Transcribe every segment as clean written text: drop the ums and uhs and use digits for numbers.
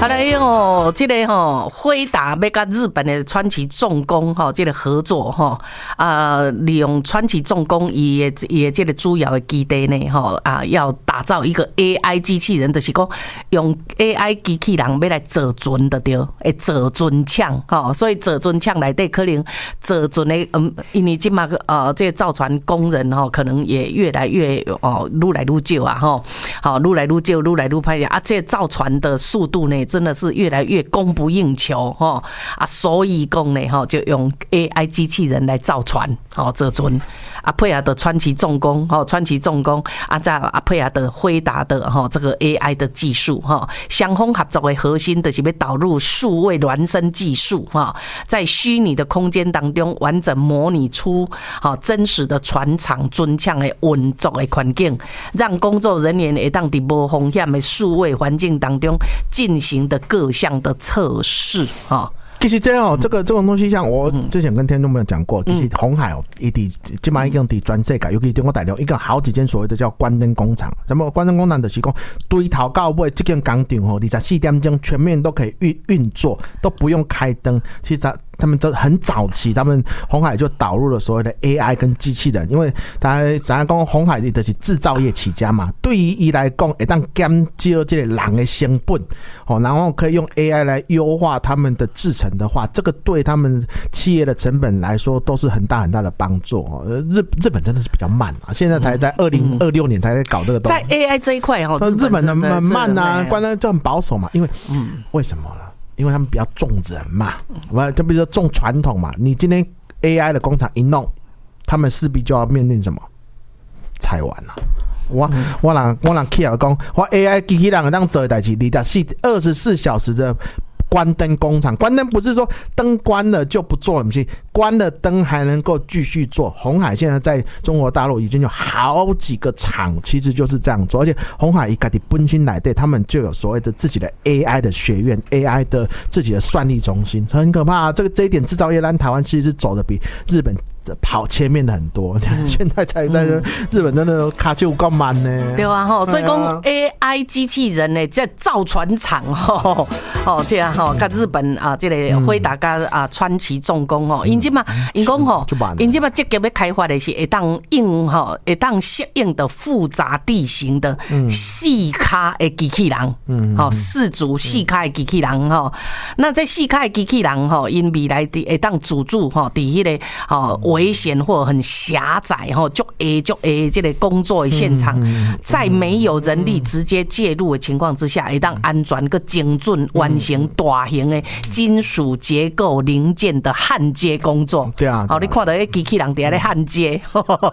好来哦，这个辉达要跟日本的川崎重工这个合作利用川崎重工伊的这个主要的基地呢要打造一个 AI 机器人，就是讲用 AI 机器人要来做船的对，会做船厂所以做船厂内底可能做船的因为今嘛这个造船工人可能也越来越愈来愈少啊愈来愈少，愈来愈歹啊，这造船的速度呢真的是越来越供不应求所以讲呢就用 AI 机器人来造船做船配合的川崎重工再配合的辉达的这个 AI 的技术双方合作的核心就是要导入数位孪生技术在虚拟的空间当中完整模拟出真实的船厂船厂的运作的环境，让工作人员会当在无风险的数位环境当中进行的各项的测试其实这种东西，像我之前跟听众朋友讲过，其实鸿海基本上已经在全世界，尤其中国大陆，已经好几间所谓的叫关灯工厂。什么关灯工厂就是说，对头到尾这间工厂24点钟全面都可以运作，都不用开灯。其实他们这很早期，他们鸿海就导入了所谓的 AI 跟机器人，因为大家讲鸿海就是制造业起家嘛，对于伊来讲，会当减少这个人的成本，然后可以用 AI 来优化他们的制程的话，这个对他们企业的成本来说都是很大很大的帮助。日本真的是比较慢现在才在2026年才在搞这个东西。 在 AI 这一块日本很慢啊，关键就很保守嘛，因为为什么呢？因为他们比较重人嘛，就比如说重传统嘛。你今天 AI 的工厂一弄，他们势必就要面临什么？裁完了。我人起来讲，我 AI 机器人这样做的事，24小时的关灯工厂，关灯不是说灯关了就不做了，不是关了灯还能够继续做。鸿海现在在中国大陆已经有好几个厂，其实就是这样做，而且鸿海自己本身内底他们就有所谓的自己的 AI 的学院 ，AI 的自己的算力中心，很可怕这一点制造业，台湾其实是走的比日本跑前面的很多，现在才在日本真的卡就够慢呢。 对啊所以讲 AI 机器人呢，在造船厂这样跟日本这个辉达跟川崎重工因今嘛因讲积极要开发的是会当适应的复杂地形的细卡的机器人四足细卡的机器人那这细卡的机器人因未来会当自主在迄个危险或很狭窄足这个工作的现场，在没有人力直接介入的情况之下，会当安全个精准完成大型的金属结构零件的焊接工作。 对啊， 你看到那机器人在那焊接，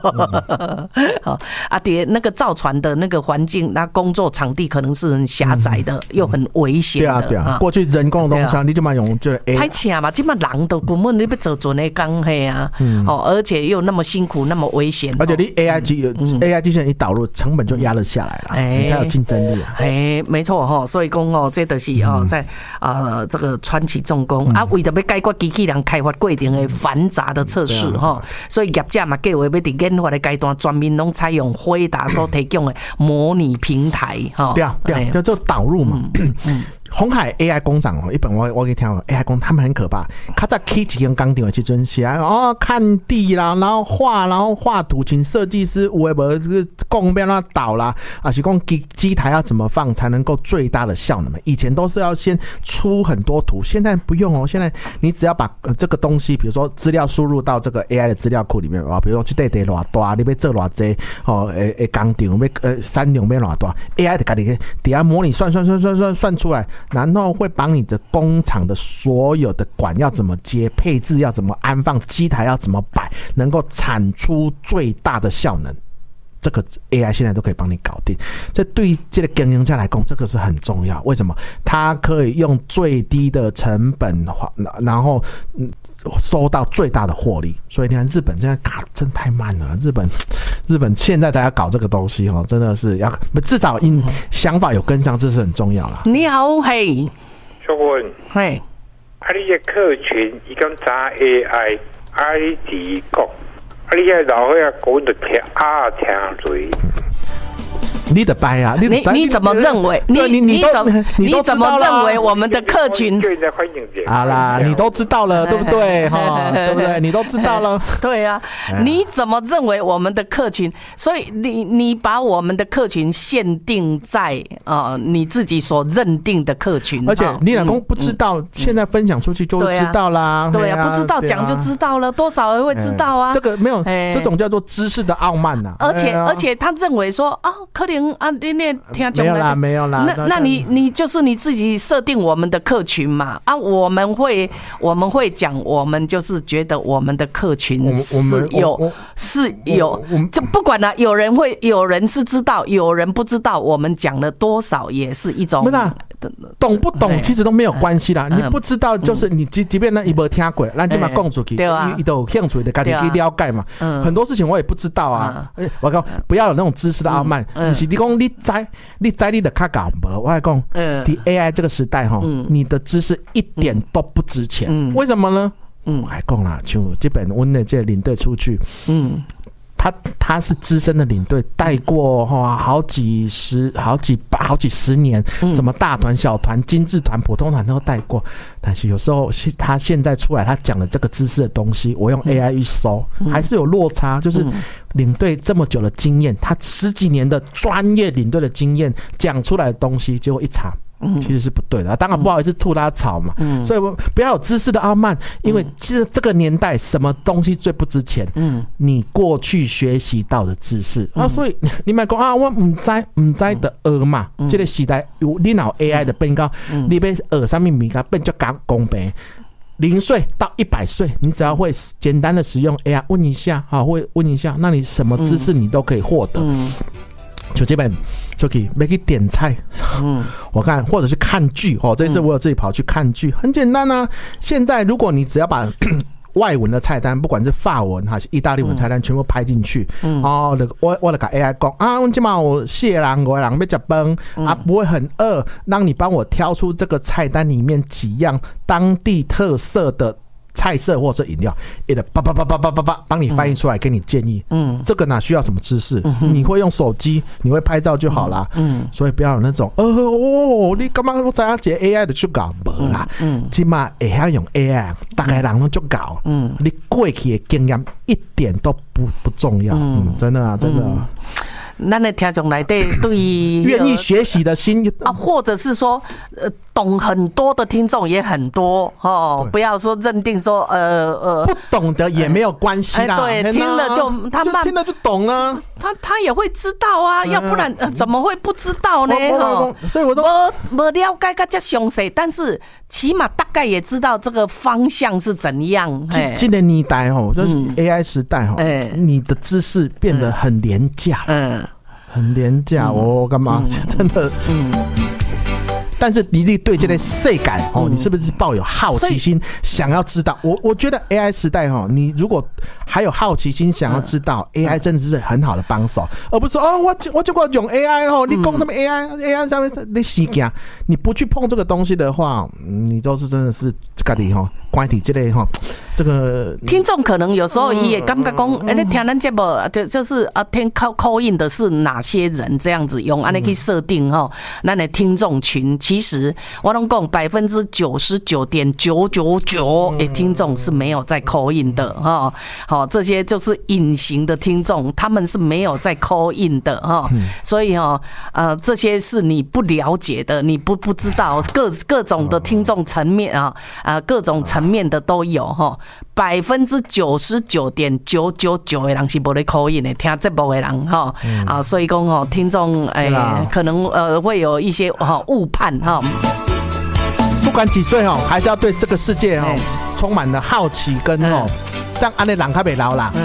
在那个造船的那个环境，那工作场地可能是很狭窄的，又很危险的。 对啊，过去人工的东西，你就嘛用这 AI， 歹请嘛，今嘛人都根本你要做船的工嘿啊。而且又那么辛苦，那么危险， 而且你 AI 机器人一导入，成本就压了下来了，你才有竞争力没错所以讲这就是在这个川崎重工为了要解决机器人开发过程的繁杂的测试所以业者嘛计划要在研发的阶段，专门拢采用辉达所提供的模拟平台对啊，就这导入嘛。鸿海 AI 工厂一本我给你听 AI 工他们很可怕，他在起几间工厂的时阵是看地啦，然后画图，请设计师有的无这个供要让它导啦，是讲机台要怎么放才能够最大的效能。以前都是要先出很多图，现在不用现在你只要把这个东西，比如说资料输入到这个 AI 的资料库里面比如说这块地多大，你要做多少工厂要产量要多大 ，AI 就自己底下模拟算出来。然后会帮你的工厂的所有的管要怎么接，配置要怎么安放，机台要怎么摆，能够产出最大的效能。这个 AI 现在都可以帮你搞定，这对于这个经营者来讲，这个是很重要。为什么？它可以用最低的成本，然后收到最大的获利。所以你看日本现在真太慢了，日本现在才要搞这个东西真的是要至少想法有跟上，这是很重要啦。 你好，嘿， 小文， 嘿， 你的客群伊讲查 AI，你自己讲。你个老岁仔讲就听嘴。 你的掰啊， 你怎么认为？你怎么认为我们的客群？ 好啦，你都知道了，对不对？哈，对不对？你都知道了。 对啊，你怎么认为我们的客群？所以你把我们的客群限定在你自己所认定的客群， 而且你老公不知道，现在分享出去就会知道啦。 对啊，不知道讲就知道了，多少人会知道啊？ 这个没有，这种叫做知识的傲慢呐。 而且他认为说可能你那听众没有啦。 那你就是你自己设定我们的客群嘛我们会讲，我们就是觉得我们的客群是有，就不管了，有人是知道，有人不知道，我们讲了多少也是一种。 懂不懂其实都没有关系啦，你不知道就是你即便呢伊没听过，咱就嘛讲出去，伊都有兴趣的，家己去了解嘛。很多事情我也不知道啊，我讲不要有那种知识的傲慢，不是你讲你知你的较搞无，我还讲，在 AI 这个时代哈，你的知识一点都不值钱，为什么呢？我还讲啦，就这本阮的这领队出去，他是资深的领队，带过好几十年，什么大团、小团、精致团、普通团都带过。但是有时候他现在出来，他讲的这个知识的东西，我用 AI 一搜，还是有落差。就是领队这么久的经验，他10几年的专业领队的经验讲出来的东西，结果一查。其实是不对的，当然不好意思吐他草嘛，所以不要有知识的傲慢，因为其实这个年代什么东西最不值钱？你过去学习到的知识所以你别说我不知的学嘛，这个时代有你有 AI 的变高，你要学什么物件变就讲公平。0岁到100岁，你只要会简单的使用 AI 问一下，会问一下，那你什么知识你都可以获得。就这本就可以点菜，我看或者是看剧这次我有自己跑去看剧，很简单啊。现在如果你只要把外文的菜单，不管是法文还是意大利文菜单，全部拍进去，我就跟 AI 讲我今晚有4个人5个人要吃饭不会很饿，让你帮我挑出这个菜单里面几样当地特色的菜色或者饮料，也得叭帮你翻译出来，给你建议。这个哪需要什么知识？你会用手机，你会拍照就好啦。所以不要有那种你干嘛我知影这 AI 的就搞无啦。起码会晓用 AI， 大概人都就搞。你过去的经验一点都不重要。真的啊，真的。 咱的听众内底对愿意学习的心或者是说懂很多的听众也很多不要说认定说不懂的也没有关系啦。 对，听了就他听了就懂了， 他也会知道啊，要不然怎么会不知道呢？ 所以我都没了解到这详细，但是起码大概也知道这个方向是怎样。 今年年代就是 AI 时代你的知识变得很廉价。很廉价干嘛？真的，但是你对这类世界你是不是抱有好奇心，想要知道？我觉得 AI 时代你如果还有好奇心，想要知道 AI 真的是很好的帮手，而不是我就用 AI 你讲什么 AI 上面你死惊，你不去碰这个东西的话，你就是真的是自己关体这类这个听众可能有时候也感觉讲，你听咱节目就是听call in的是哪些人这样子用，你去设定咱的听众群。其实我拢讲99.999%的听众是没有在 call in 的这些就是隐形的听众，他们是没有在 call in 的所以这些是你不了解的，你不知道各种的听众层面各种层面的都有99.999%的人是没在 call in 的，听节目的人所以讲听众可能会有一些误判不管几岁还是要对这个世界充满了好奇跟这样安尼人较袂老啦。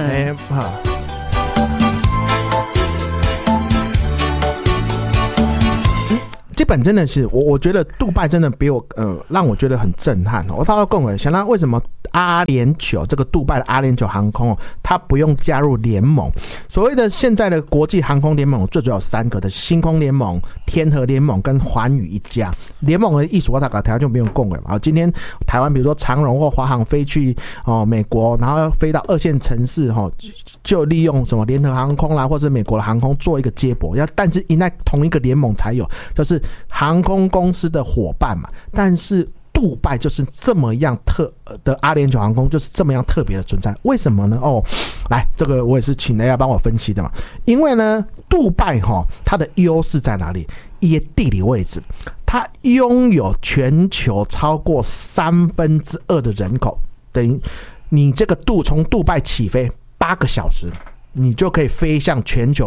这本真的是我觉得杜拜真的比我让我觉得很震撼。我到了共委想到为什么阿联酋这个杜拜的阿联酋航空它不用加入联盟。所谓的现在的国际航空联盟最主要有3个的：星空联盟、天合联盟跟寰宇一家。联盟的意思我大概台湾就没有共轨嘛。今天台湾比如说长荣或华航飞去美国，然后飞到2线城市就利用什么联合航空啦，或是美国的航空做一个接驳。但是因在同一个联盟才有，就是航空公司的伙伴嘛。但是杜拜就是这么样的阿联酋航空就是这么样特别的存在，为什么呢？来，这个我也是请 AI 帮我分析的嘛。因为呢，杜拜它的优势在哪里？一个地理位置，它拥有全球超过2/3的人口，等于你这个从杜拜起飞8个小时。你就可以飞向全球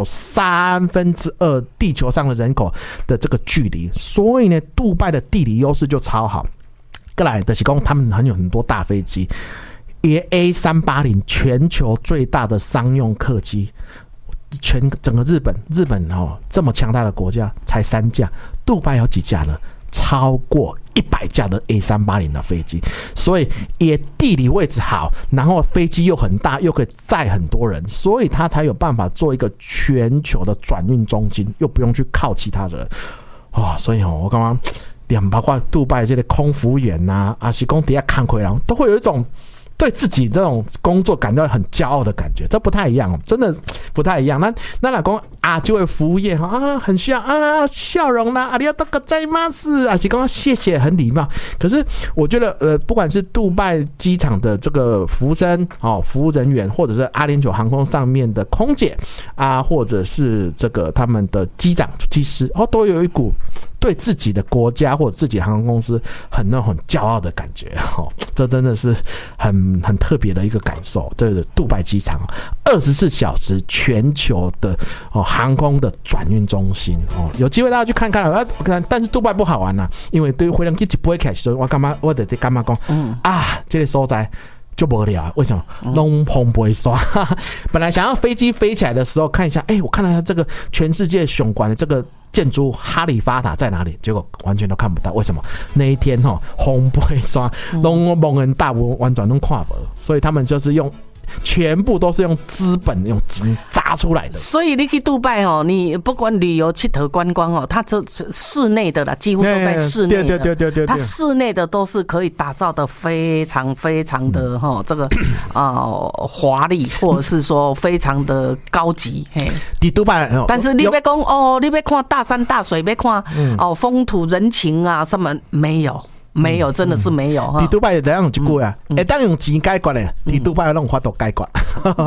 2/3地球上的人口的这个距离，所以呢，杜拜的地理优势就超好。再来就是说他们有很多大飞机，也 A380 全球最大的商用客机，整个日本这么强大的国家才3架，杜拜有几架呢？超过100架的 A380 的飞机，所以也地理位置好，然后飞机又很大，又可以载很多人，所以它才有办法做一个全球的转运中心，又不用去靠其他的人所以我刚刚连包括杜拜这些空服员还是说底下看回来都会有一种对自己这种工作感到很骄傲的感觉，这不太一样，真的不太一样。那老公就会服务业很需要笑容啦，ありがとうございます，是说谢谢，很礼貌。可是我觉得不管是杜拜机场的这个服务生服务人员，或者是阿联酋航空上面的空姐或者是这个他们的机长、机师都有一股对自己的国家或者自己的航空公司很骄傲的感觉这真的是很特别的一个感受。对，杜拜机场24小时全球的航空的转运中心有机会大家去看看但是杜拜不好玩因为对飞机一飞起来的时候，我就感觉说这个所在就无聊，为什么？拢碰不会刷。本来想要飞机飞起来的时候看一下，我看到它这个全世界雄关的这个建筑哈利法塔在哪里？结果完全都看不到。为什么？那一天风不会刷，拢蒙人大完全都看不到，所以他们就是全部都是用资本用金砸出来的。 所以你去杜拜你不管旅游佚佗观光它这室内的啦，几乎都在室内的。对，它室内的都是可以打造的非常非常的这个华丽，或者是说非常的高级。 在杜拜但是你要讲你要看大山大水，要看风土人情什么没有，真的是没有。 在杜拜怎样一句当用钱解决的，在杜拜弄法度解决。